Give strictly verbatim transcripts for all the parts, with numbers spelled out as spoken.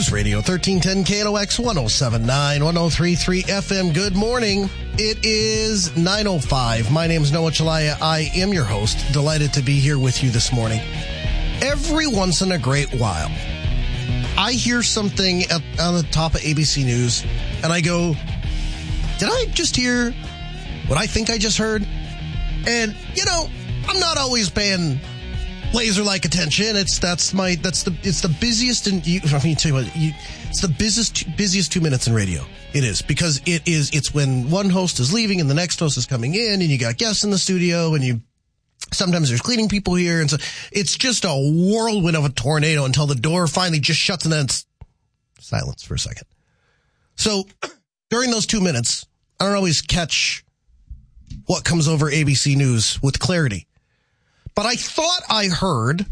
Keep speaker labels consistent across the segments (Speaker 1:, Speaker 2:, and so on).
Speaker 1: News Radio, thirteen ten K N O X, one oh seven point nine, one oh three point three F M. Good morning. It is nine oh five. My name is Noah Chalaya. I am your host. Delighted to be here with you this morning. Every once in a great while, I hear something at, on the top of A B C News, and I go, did I just hear what I think I just heard? And, you know, I'm not always paying laser-like attention. It's that's my that's the it's the busiest and you, I mean, tell you what, you, it's the busiest busiest two minutes in radio. It is because it is it's when one host is leaving and the next host is coming in, and you got guests in the studio, and you sometimes there's cleaning people here, and so it's just a whirlwind of a tornado until the door finally just shuts, and then it's silence for a second. So during those two minutes, I don't always catch what comes over A B C News with clarity. But I thought I heard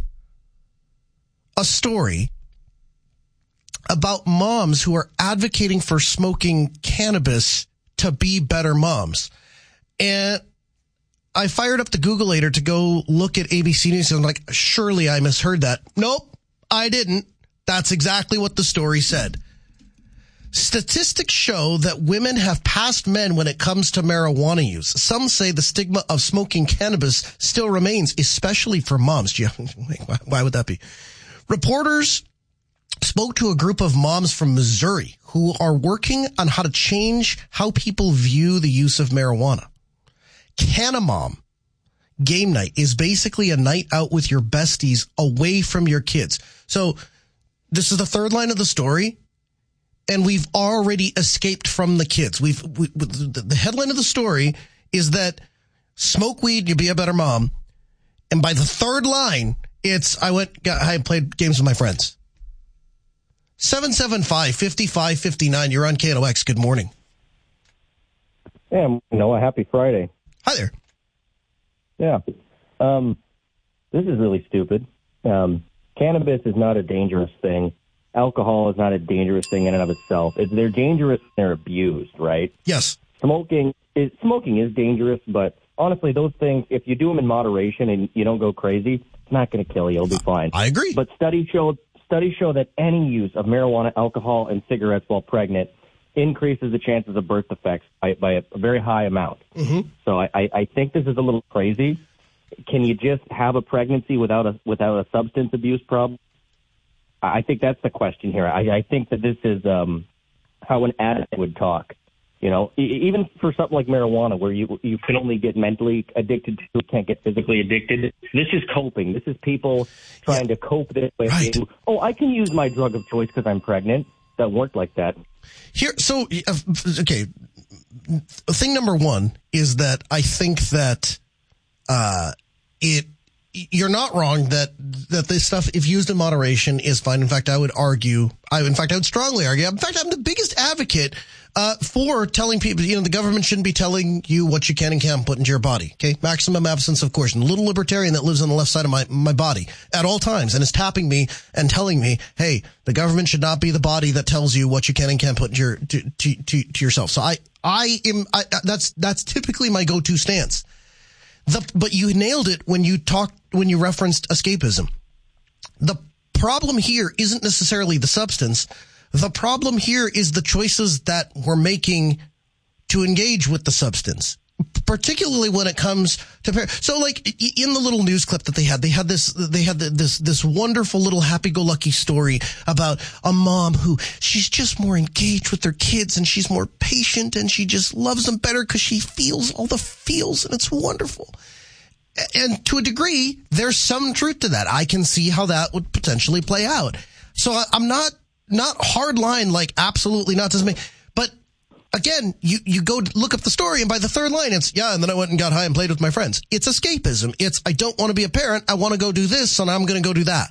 Speaker 1: a story about moms who are advocating for smoking cannabis to be better moms. And I fired up the Googleator to go look at A B C News, and I'm like, surely I misheard that. Nope, I didn't. That's exactly what the story said. Statistics show that women have passed men when it comes to marijuana use. Some say the stigma of smoking cannabis still remains, especially for moms. Gee, why would that be? Reporters spoke to a group of moms from Missouri who are working on how to change how people view the use of marijuana. Canamom game night is basically a night out with your besties away from your kids. So this is the third line of the story. And we've already escaped from the kids. We've we, the headline of the story is that smoke weed, you'll be a better mom. And by the third line, it's I went, got, I played games with my friends. seven seven five, five five five nine. You're on K N O X. Good morning.
Speaker 2: Yeah, Noah. Happy Friday.
Speaker 1: Hi there.
Speaker 2: Yeah. Um, this is really stupid. Um, cannabis is not a dangerous thing. Alcohol is not a dangerous thing in and of itself. It's, they're dangerous when they're abused, right?
Speaker 1: Yes.
Speaker 2: Smoking is smoking is dangerous, but honestly, those things, if you do them in moderation and you don't go crazy, it's not going to kill you. You'll be fine.
Speaker 1: I agree.
Speaker 2: But studies show studies show that any use of marijuana, alcohol, and cigarettes while pregnant increases the chances of birth defects by, by a, a very high amount.
Speaker 1: Mm-hmm.
Speaker 2: So I, I, I think this is a little crazy. Can you just have a pregnancy without a without a substance abuse problem? I think that's the question here. I, I think that this is um, how an addict would talk. You know, e- even for something like marijuana, where you you can only get mentally addicted to, can't get physically addicted. This is coping. This is people trying yeah. to cope this way.
Speaker 1: Right.
Speaker 2: Oh, I can use my drug of choice because I'm pregnant. That worked like that.
Speaker 1: Here, so uh, okay. Thing number one is that I think that uh, it. You're not wrong that that this stuff, if used in moderation, is fine. In fact, I would argue, I in fact, I would strongly argue. In fact, I'm the biggest advocate uh, for telling people, you know, the government shouldn't be telling you what you can and can't put into your body. Okay, maximum absence of caution. A little libertarian that lives on the left side of my my body at all times and is tapping me and telling me, hey, the government should not be the body that tells you what you can and can't put into your to to to, to yourself. So I I am I, that's that's typically my go-to stance. The, but you nailed it when you talked, when you referenced escapism. The problem here isn't necessarily the substance. The problem here is the choices that we're making to engage with the substance, particularly when it comes to par- so like in the little news clip that they had, they had this, they had this, this wonderful little happy-go-lucky story about a mom who she's just more engaged with her kids and she's more patient and she just loves them better because she feels all the feels and it's wonderful. And to a degree, there's some truth to that. I can see how that would potentially play out. So I'm not, not hard line, like absolutely not to me, but again, you, you go look up the story, and by the third line, it's, yeah, and then I went and got high and played with my friends. It's escapism. It's, I don't want to be a parent. I want to go do this, and I'm going to go do that.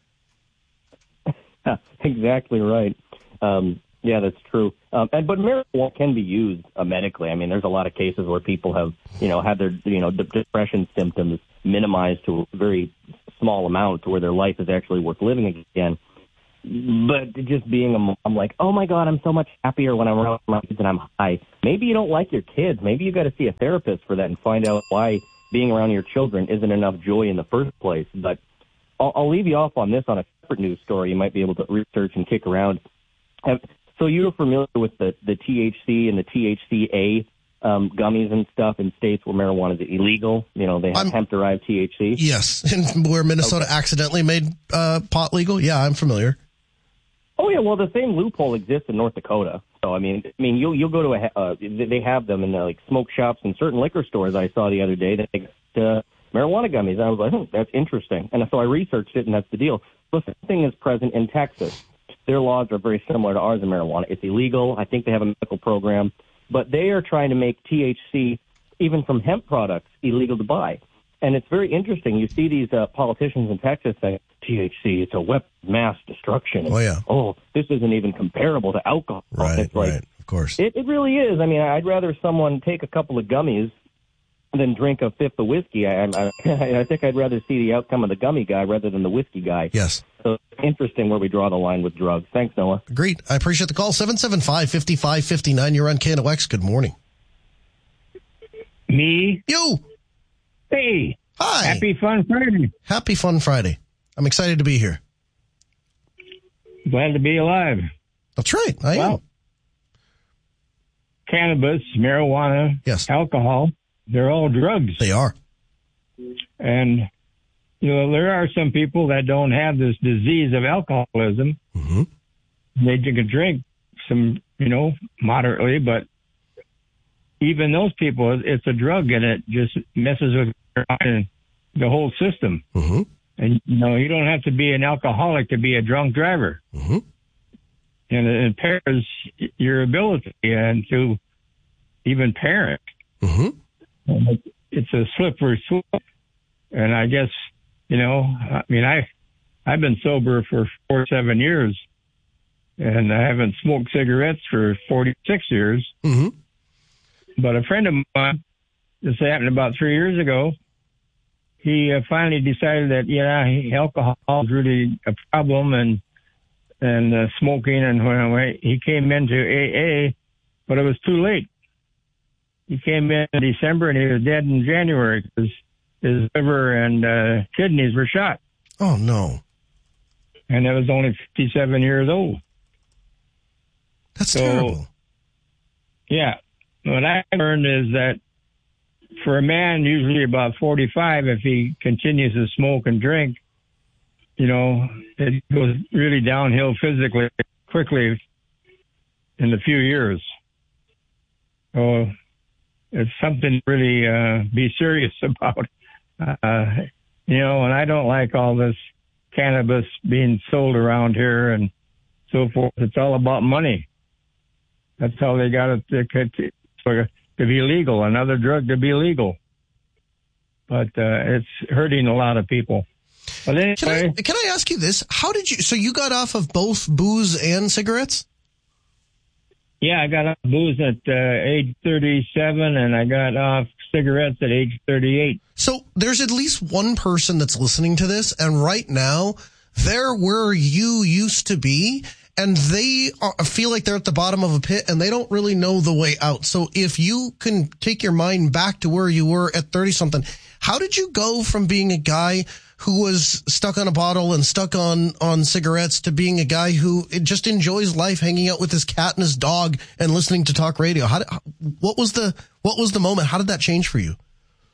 Speaker 2: Exactly right. Um, yeah, that's true. Um, and but marijuana can be used uh, medically. I mean, there's a lot of cases where people have, you know, had their, you know, depression symptoms minimized to a very small amount to where their life is actually worth living again. But just being a mom, I'm like, oh, my God, I'm so much happier when I'm around my kids and I'm high. Maybe you don't like your kids. Maybe you got to see a therapist for that and find out why being around your children isn't enough joy in the first place. But I'll, I'll leave you off on this on a separate news story you might be able to research and kick around. Have, so you're familiar with the, the T H C and the T H C A um, gummies and stuff in states where marijuana is illegal? You know, they have hemp-derived T H C.
Speaker 1: Yes, and where Minnesota okay. accidentally made uh, pot legal. Yeah, I'm familiar.
Speaker 2: Oh yeah, well the same loophole exists in North Dakota. So I mean, I mean you'll you'll go to a uh, they have them in the, like smoke shops and certain liquor stores. I saw the other day that they uh, marijuana gummies. And I was like, hmm, that's interesting. And so I researched it, and that's the deal. The same thing is present in Texas. Their laws are very similar to ours in marijuana. It's illegal. I think they have a medical program, but they are trying to make T H C, even from hemp products, illegal to buy. And it's very interesting. You see these uh, politicians in Texas saying, T H C, it's a weapon of mass destruction.
Speaker 1: Oh, yeah.
Speaker 2: Oh, this isn't even comparable to alcohol.
Speaker 1: Right,
Speaker 2: it's like,
Speaker 1: right, of course.
Speaker 2: It, it really is. I mean, I'd rather someone take a couple of gummies than drink a fifth of whiskey. I, I, I think I'd rather see the outcome of the gummy guy rather than the whiskey guy.
Speaker 1: Yes.
Speaker 2: So it's interesting where we draw the line with drugs. Thanks, Noah.
Speaker 1: Agreed. I appreciate the call. seven seven five, five five five nine. You're on K N O X. Good morning.
Speaker 3: Me?
Speaker 1: You.
Speaker 3: Hey.
Speaker 1: Hi.
Speaker 3: Happy Fun Friday.
Speaker 1: Happy Fun Friday. I'm excited to be here.
Speaker 3: Glad to be alive.
Speaker 1: That's right. I
Speaker 3: well,
Speaker 1: am.
Speaker 3: Cannabis, marijuana,
Speaker 1: yes.
Speaker 3: alcohol, they're all drugs.
Speaker 1: They are.
Speaker 3: And, you know, there are some people that don't have this disease of alcoholism.
Speaker 1: Mm-hmm.
Speaker 3: They can drink some, you know, moderately, but even those people, it's a drug and it just messes with the whole system.
Speaker 1: Mm-hmm.
Speaker 3: And, you know, you don't have to be an alcoholic to be a drunk driver.
Speaker 1: Mm-hmm.
Speaker 3: And it impairs your ability and to even parent.
Speaker 1: Mm-hmm.
Speaker 3: It's a slippery slope. And I guess, you know, I mean, I, I've been sober for forty-seven years and I haven't smoked cigarettes for forty-six years.
Speaker 1: Mm-hmm.
Speaker 3: But a friend of mine, this happened about three years ago, he uh, finally decided that, yeah, he, alcohol is really a problem and and uh, smoking. And when he came into A A, but it was too late. He came in in December and he was dead in January because his liver and uh, kidneys were shot.
Speaker 1: Oh, no.
Speaker 3: And he was only fifty-seven years old.
Speaker 1: That's
Speaker 3: so,
Speaker 1: terrible.
Speaker 3: Yeah. What I learned is that for a man, usually about forty-five, if he continues to smoke and drink, you know, it goes really downhill physically quickly in a few years. So it's something to really uh, be serious about. Uh, you know, and I don't like all this cannabis being sold around here and so forth. It's all about money. That's how they got it to, to be legal, another drug to be legal. But uh, it's hurting a lot of people. But anyway,
Speaker 1: can I, can I ask you this? How did you, so you got off of both booze and cigarettes?
Speaker 3: Yeah, I got off booze at uh, age thirty-seven and I got off cigarettes at age thirty-eight.
Speaker 1: So there's at least one person that's listening to this, and right now, they're where you used to be, and they are, feel like they're at the bottom of a pit, and they don't really know the way out. So if you can take your mind back to where you were at thirty-something, how did you go from being a guy who was stuck on a bottle and stuck on, on cigarettes to being a guy who just enjoys life, hanging out with his cat and his dog and listening to talk radio? How did, what was the, what was the moment? How did that change for you?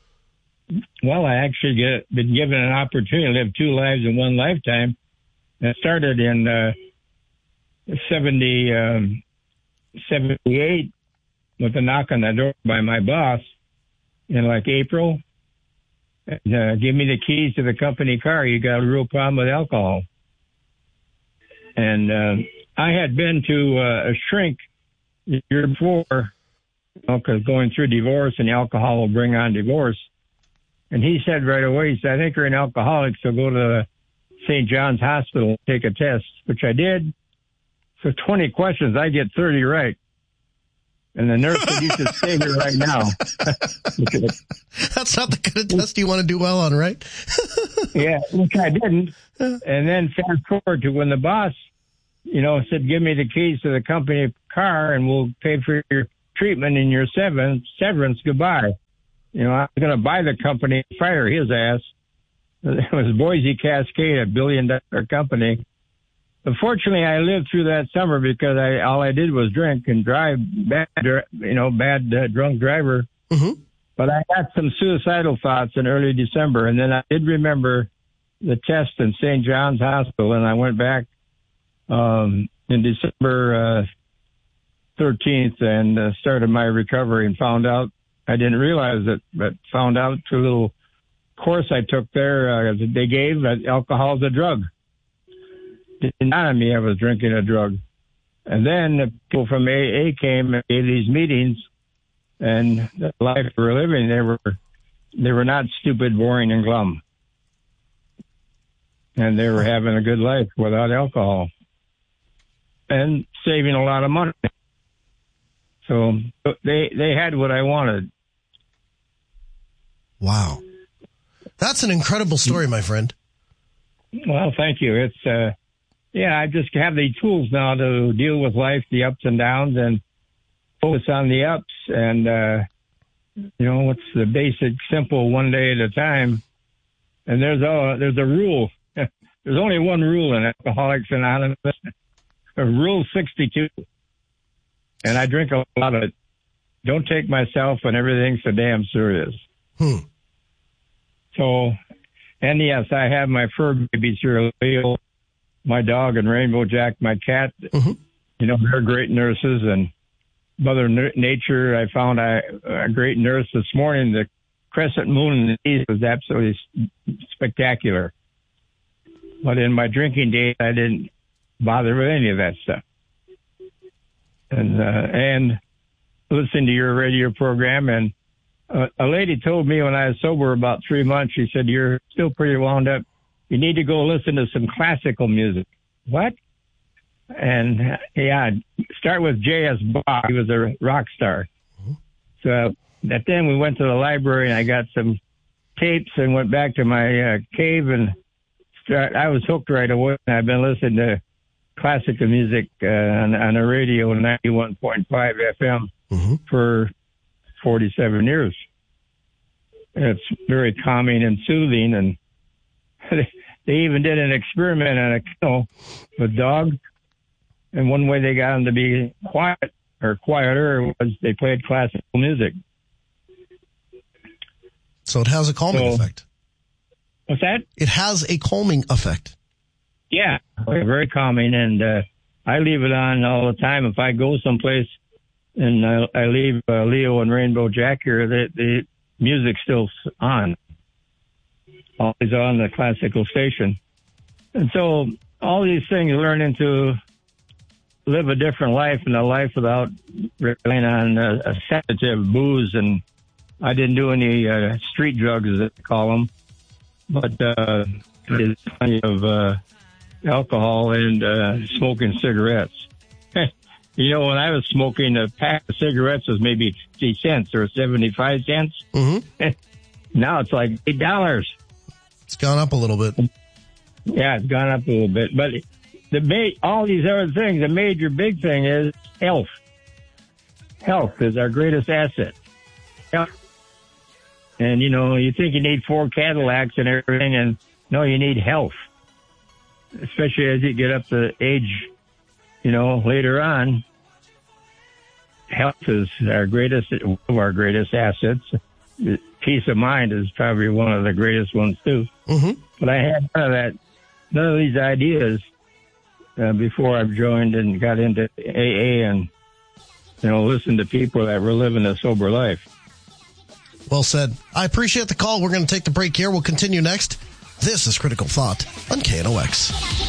Speaker 3: Well, I actually get, been given an opportunity to live two lives in one lifetime. It started in, uh, seventy, um, seventy-eight with a knock on the door by my boss in like April. Uh, give me the keys to the company car. You got a real problem with alcohol. And uh, I had been to uh, a shrink the year before, you know, because going through divorce and alcohol will bring on divorce. And he said right away, he said, I think you're an alcoholic, so go to the Saint John's Hospital and take a test, which I did. For twenty questions, I get thirty right. And the nurse said, you should stay here right now.
Speaker 1: That's not the kind of test you want to do well on, right?
Speaker 3: Yeah, which I didn't. And then fast forward to when the boss, you know, said, give me the keys to the company car and we'll pay for your treatment and your severance. Severance, goodbye. You know, I was going to buy the company, fire his ass. It was Boise Cascade, a billion dollar company. Unfortunately, I lived through that summer because I all I did was drink and drive bad, you know, bad uh, drunk driver.
Speaker 1: Mm-hmm.
Speaker 3: But I had some suicidal thoughts in early December, and then I did remember the test in Saint John's Hospital, and I went back um, in December uh, thirteenth and uh, started my recovery and found out, I didn't realize it, but found out through a little course I took there, uh, they gave that alcohol is a drug. It did not on me I was drinking a drug. And then the people from A A came and gave these meetings, and the life we were living, they were, they were not stupid, boring, and glum. And they were having a good life without alcohol and saving a lot of money. So they they had what I wanted.
Speaker 1: Wow. That's an incredible story, my friend.
Speaker 3: Well, thank you. It's, uh, yeah, I just have the tools now to deal with life, the ups and downs, and focus on the ups. And, uh, you know, it's the basic, simple, one day at a time. And there's a, there's a rule. There's only one rule in Alcoholics Anonymous, Rule sixty-two. And I drink a lot of it. Don't take myself when everything's so damn serious.
Speaker 1: Hmm.
Speaker 3: So, and yes, I have my fur babies here, Leo, my dog, and Rainbow Jack, my cat.
Speaker 1: Mm-hmm.
Speaker 3: You know, they're great nurses. And Mother Nature, I found I, a great nurse this morning. The crescent moon in the east was absolutely spectacular. But in my drinking days, I didn't bother with any of that stuff. And uh, and listen to your radio program. And uh, a lady told me when I was sober about three months, she said, "You're still pretty wound up. You need to go listen to some classical music." What? And uh, yeah, start with J S Bach. He was a rock star. Mm-hmm. So that then we went to the library and I got some tapes and went back to my uh, cave and start. I was hooked right away. I've been listening to classical music uh, on, on the radio, ninety-one point five F M, mm-hmm. for forty-seven years. It's very calming and soothing, and they even did an experiment on a kennel with dogs, and one way they got them to be quiet or quieter was they played classical music.
Speaker 1: So it has a calming
Speaker 3: so,
Speaker 1: effect.
Speaker 3: What's that?
Speaker 1: It has a calming effect.
Speaker 3: Yeah, very calming, and uh, I leave it on all the time. If I go someplace and I, I leave uh, Leo and Rainbow Jack here, the, the music's still on. Always on the classical station. And so all these things, learning to live a different life and a life without relying on a, a sedative, booze, and I didn't do any uh, street drugs, as they call them, but uh, there's plenty of uh, alcohol and uh, smoking cigarettes. You know, when I was smoking, a pack of cigarettes was maybe fifty cents or seventy-five cents.
Speaker 1: Mm-hmm.
Speaker 3: Now it's like eight dollars.
Speaker 1: It's gone up a little bit.
Speaker 3: Yeah, it's gone up a little bit. But the ma- all these other things, the major big thing is health. Health is our greatest asset. Health. And, you know, you think you need four Cadillacs and everything, and no, you need health. Especially as you get up to age, you know, later on. Health is our greatest, one of our greatest assets. Peace of mind is probably one of the greatest ones, too.
Speaker 1: Mm-hmm.
Speaker 3: But I had none of that, none of these ideas uh, before I joined and got into A A and, you know, listened to people that were living a sober life.
Speaker 1: Well said. I appreciate the call. We're going to take the break here. We'll continue next. This is Critical Thought on K N O X.